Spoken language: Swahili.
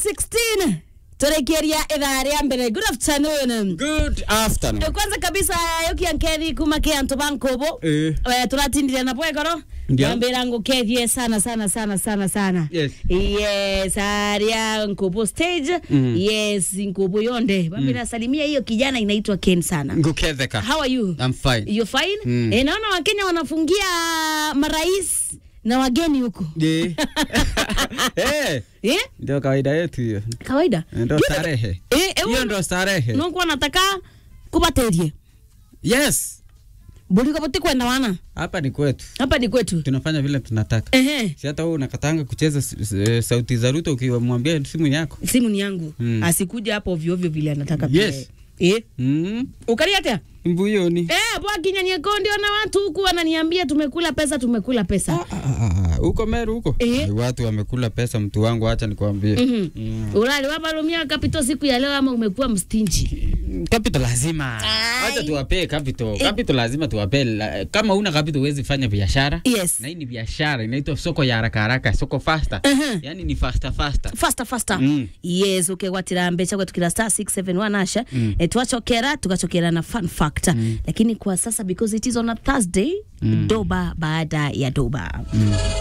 16 Turekeria idharia mbere. Good afternoon. Good afternoon. Kwanza kabisa yoki ankeri kuma ke anto bankobo. Turatindira na bwegoro. Mbira ngo kethie sana. Yes, aria nkobo stage. Yes, nkobo yonde. Mbira salimia hiyo kijana inaitwa Ken sana. Nguketheka. How are you? I'm fine. You fine? Naona Wakenya wanafungia marais na wageni huko. Ndio kawaida yetu hiyo. Kawaida? Ndio starehe. Hiyo ndio starehe. Nungu anataka kubaterie. Yes. Buliko bote kwenda wana. Hapa ni kwetu. Tunafanya vile tunataka. Si hata wewe unakatanga kucheza sauti za Ruto ukimwambia simu yako. Simu ni yangu. Asikuja hapo ovyo ovyo vile anataka pia. Yes. Ukariatea? Mbuyoni. Bwa kinyanyie kondi wana watu huku wananiambia tumekula pesa. Huko Meru huko. Watu wamekula pesa mtu wangu, acha nikwambie. Ulali wabalumia capital siku ya leo ama umekuwa mstinji? Capital lazima. Acha tuwape capital. Capital lazima tuwape. Kama una capital huwezi fanya biashara. Yes. Na hii ni biashara inaitwa soko ya haraka, soko faster. Yaani ni faster. Faster. Yes, ukewatira mbecha kwa tukila star 671 asha. Tukachokera na fun factor. Lakini kwa sasa because it is on a Thursday, doba baada ya doba.